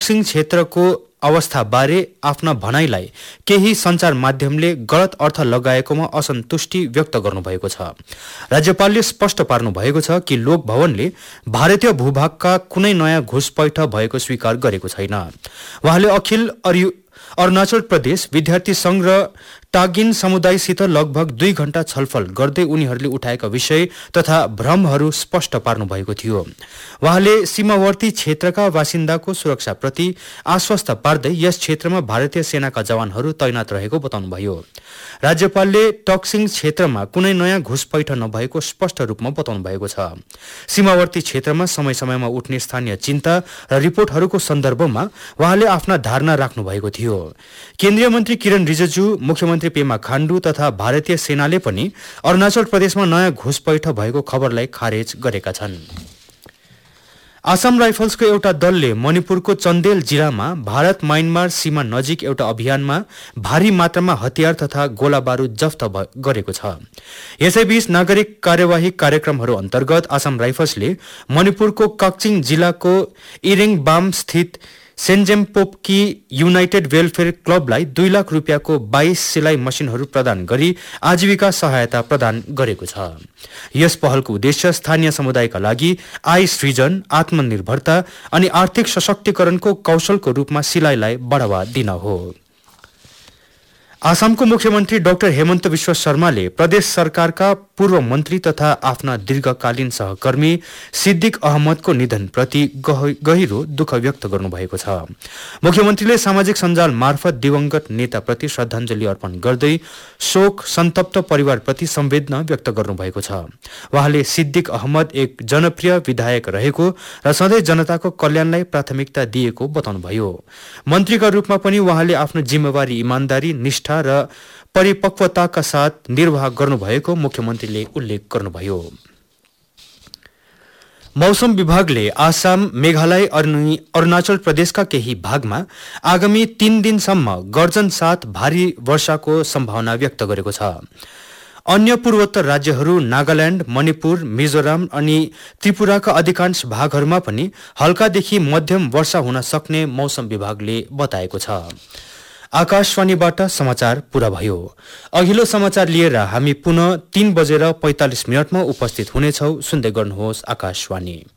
टक्सिङ क्षेत्रको अवस्थाबारे आफ्ना भनाइलाई केही सञ्चार माध्यमले गलत अर्थ लगाएकोमा असन्तुष्टि व्यक्त गर्नुभएको छ। राज्यपालले स्पष्ट पार्नु भएको छ कि लोक भवनले भारतीय भूभागका कुनै नयाँ घुसपैठ भएको स्वीकार गरेको छैन। उहाँले अखिल अरुणाचल प्रदेश विद्यार्थी संघ र टागिन समुदायसित लगभग 2 घण्टा छलफल गर्दै उनीहरूले उठाएका विषय तथा भ्रमहरू स्पष्ट पार्नु भएको थियो। उहाँले सीमावर्ती क्षेत्रका बासिन्दाको सुरक्षाप्रति आश्वस्त पार्दै यस क्षेत्रमा भारतीय सेनाका जवानहरू तैनात रहेको बताउनुभयो। राज्यपालले टक्सिङ क्षेत्रमा कुनै नयाँ घुसपैठ नभएको स्पष्ट रूपमा बताउनु भएको छ। सीमावर्ती क्षेत्रमा समय समयमा उठ्ने स्थानीय चिन्ता र रिपोर्टहरूको सन्दर्भमा उहाँले आफ्ना धारणा राख्नु भएको थियो। केन्द्रीय मन्त्री किरण रिजिजु, मुख्यमन्त्री पेमा खाण्डु तथा भारतीय सेनाले पनि अरुणाचल प्रदेशमा नयाँ घुसपैठ भएको खबरलाई खारेज गरेका छन्। आसाम राइफल्सको एउटा दलले मणिपुरको चन्देल जिल्लामा भारत म्यानमार सीमा नजिक एउटा अभियानमा भारी मात्रामा हतियार तथा गोला बारुद जफ्त गरेको छ। यसैबीच नागरिक कार्यवाही कार्यक्रमहरू अन्तर्गत आसाम राइफल्सले मणिपुरको काक्चिङ जिल्लाको इरेङबाम स्थित सेन्जेमपोपकी युनाइटेड वेलफेयर क्लबलाई 2 लाख रुपियाँको 22 सिलाइ मसिनहरू प्रदान गरी आजीविका सहायता प्रदान गरेको छ। यस पहलको उद्देश्य स्थानीय समुदायका लागि आय सृजन, आत्मनिर्भरता अनि आर्थिक सशक्तिकरणको कौशलको रूपमा सिलाइलाई बढ़ावा दिन हो। आसामको मुख्यमन्त्री डाक्टर हेमन्त विश्व शर्माले प्रदेश सरकारका पूर्व मन्त्री तथा आफ्ना दीर्घकालीन सहकर्मी सिद्दिक अहमदको निधनप्रति गहिरो दुःख व्यक्त गर्नुभएको छ। मुख्यमन्त्रीले सामाजिक सञ्जाल मार्फत दिवंगत नेताप्रति श्रद्धाञ्जली अर्पण गर्दै शोक सन्तप्त परिवारप्रति संवेदना व्यक्त गर्नुभएको छ। उहाँले सिद्दिक अहमद एक जनप्रिय विधायक रहेको र सधैँ जनताको कल्याणलाई प्राथमिकता दिएको बताउनुभयो। मन्त्रीका रूपमा पनि उहाँले आफ्नो जिम्मेवारी इमानदारी, निष्ठा र परिपक्वताका साथ निर्वाह गर्नुभएको मुख्यमन्त्रीले उल्लेख गर्नुभयो। मौसम विभागले आसाम, मेघालय अनि अरुणाचल प्रदेशका केही भागमा आगामी 3 दिनसम्म गर्जन साथ भारी वर्षाको सम्भावना व्यक्त गरेको छ। अन्य पूर्वोत्तर राज्यहरू नागाल्याण्ड, मणिपुर, मिजोराम अनि त्रिपुराका अधिकांश भागहरूमा पनि हल्कादेखि मध्यम वर्षा हुन सक्ने मौसम विभागले बताएको छ। आकाशवाणीबाट समाचार पूरा भयो। अघिल्लो समाचार लिएर हामी पुनः 3:45 उपस्थित हुनेछौं। सुन्दै गर्नुहोस् आकाशवाणी।